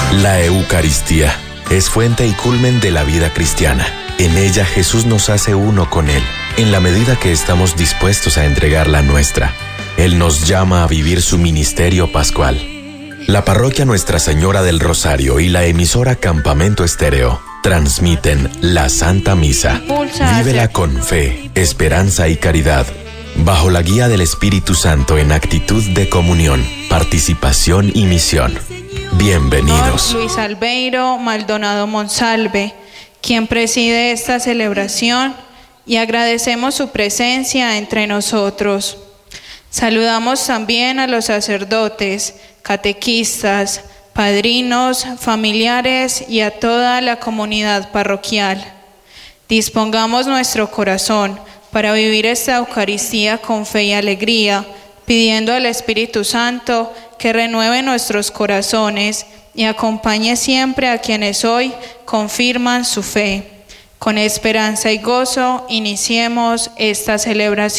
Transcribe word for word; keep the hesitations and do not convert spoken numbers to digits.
La Eucaristía es fuente y culmen de la vida cristiana. En ella Jesús nos hace uno con Él, en la medida que estamos dispuestos a entregar la nuestra. Él nos llama a vivir su ministerio pascual. La parroquia Nuestra Señora del Rosario y la emisora Campamento Estéreo transmiten la Santa Misa. Vívela con fe, esperanza y caridad, bajo la guía del Espíritu Santo en actitud de comunión, participación y misión. Bienvenidos. Luis Albeiro Maldonado Monsalve, quien preside esta celebración, y agradecemos su presencia entre nosotros. Saludamos también a los sacerdotes, catequistas, padrinos, familiares y a toda la comunidad parroquial. Dispongamos nuestro corazón para vivir esta Eucaristía con fe y alegría, pidiendo al Espíritu Santo que renueve nuestros corazones y acompañe siempre a quienes hoy confirman su fe. Con esperanza y gozo iniciemos esta celebración.